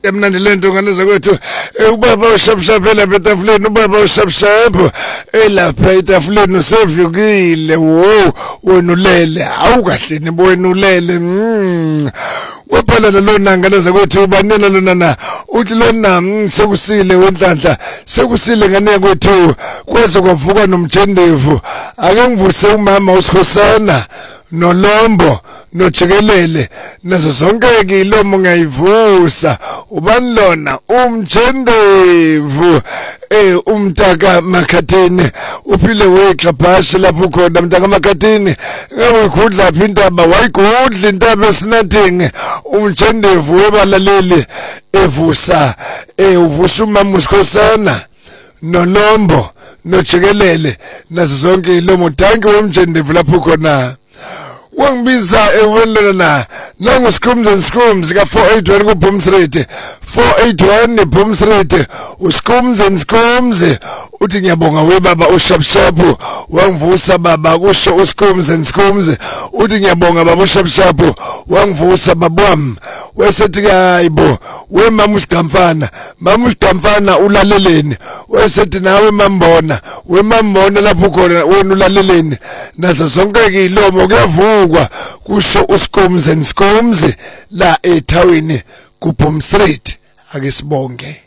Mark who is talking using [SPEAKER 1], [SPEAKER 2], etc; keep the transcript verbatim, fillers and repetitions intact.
[SPEAKER 1] Yamnandi lento ngane zakwethu ubaba ushapshapela betafuleni ubaba ushapshapho elapha etafuleni usevukile wo wenulele awukahle nibowenulele mm waphala lona ngane zakwethu ubanela lona na uthi lona sekusile wenhlanhla sekusile ngane yakwethu kwaze kwavuka nomjendevu ake ngivuse umama uSikhosana noLombo nojikelele nazo zonke ilomo ngayivusa ubani lona umjendevu eh umntaka Makhathini uphile wexhabhashi lapho khona umntaka Makhathini ngabe khudla phi intaba wayigudla intaba esinathing umjendevu webalaleli evusa eh uvusa umama uSikhosana noLombo nojikelele nazo zonke ilomo thanki womjendevu lapho khona wangibiza ewelana nangu Scombs and Scombs ka four eight one ku Boomsreed four eight one Boomsreed uScombs and Scombs uthi ngiyabonga we baba uShapshapu wangivusa baba kusho uScombs and Scombs uthi ngiyabonga baba uShapshapu wangivusa babwami wesethi hayibo we mama uSigamfana mama uSigamfana ulaleleni wesethi nawe mambona we mambona lapho khona wena ulaleleni nazo zonke ilomo kuyavukwa kusho uScombs and Scombs la ethawini ku Boomsreed ake sibonge.